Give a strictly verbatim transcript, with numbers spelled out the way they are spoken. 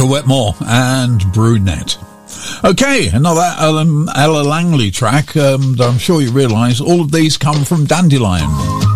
Michael Wetmore and Brunette. Okay, another Ella, Ella Langley track. Um, I'm sure you realise all of these come from Dandelion.